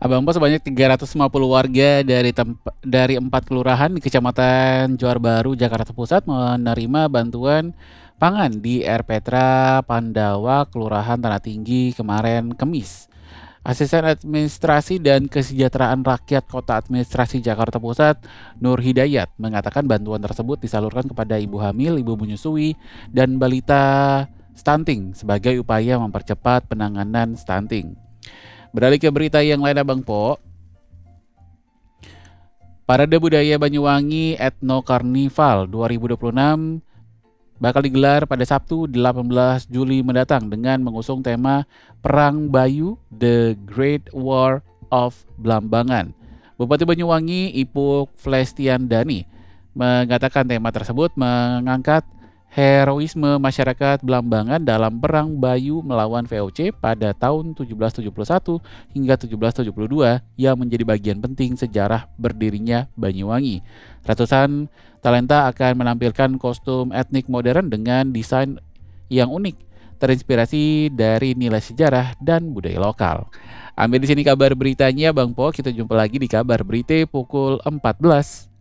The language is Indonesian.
Abang Bos sebanyak 350 warga dari 4 kelurahan di Kecamatan Johar Baru, Jakarta Pusat menerima bantuan pangan di R. Petra, Pandawa, Kelurahan Tanah Tinggi kemarin Kamis. Asisten Administrasi dan Kesejahteraan Rakyat Kota Administrasi Jakarta Pusat, Nur Hidayat, mengatakan bantuan tersebut disalurkan kepada ibu hamil, ibu menyusui, dan balita stunting sebagai upaya mempercepat penanganan stunting. Beralih ke berita yang lain Abang Po. Parade Budaya Banyuwangi Etno Carnival 2026 bakal digelar pada Sabtu 18 Juli mendatang dengan mengusung tema Perang Bayu The Great War of Blambangan. Bupati Banyuwangi Ipuk Flestiandani mengatakan tema tersebut mengangkat heroisme masyarakat Blambangan dalam Perang Bayu melawan VOC pada tahun 1771 hingga 1772 yang menjadi bagian penting sejarah berdirinya Banyuwangi. Ratusan talenta akan menampilkan kostum etnik modern dengan desain yang unik, terinspirasi dari nilai sejarah dan budaya lokal. Ambil di sini kabar beritanya Bang Po, kita jumpa lagi di kabar berita pukul 14.